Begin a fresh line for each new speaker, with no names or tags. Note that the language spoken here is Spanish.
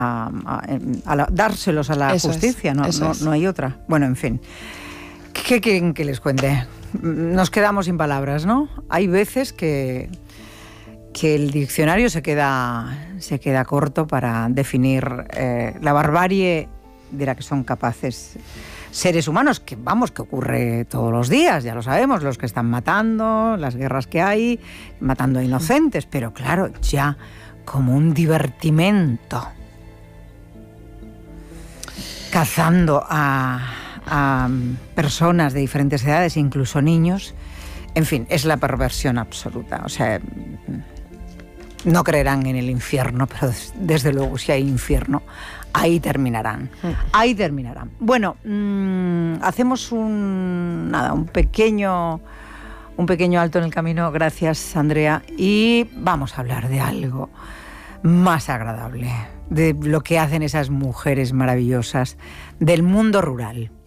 dárselos a la justicia, no hay otra. Bueno, en fin. ¿Qué quieren que les cuente? Nos quedamos sin palabras, ¿no? Hay veces que el diccionario se queda corto para definir la barbarie de la que son capaces seres humanos, que ocurre todos los días, ya lo sabemos, los que están matando, las guerras que hay, matando a inocentes, pero claro, ya como un divertimento, cazando a personas de diferentes edades, incluso niños. En fin, es la perversión absoluta. O sea, no creerán en el infierno, pero desde luego si hay infierno, ahí terminarán. Ahí terminarán. Bueno, hacemos un pequeño alto en el camino, gracias Andrea, y vamos a hablar de algo más agradable, de lo que hacen esas mujeres maravillosas del mundo rural.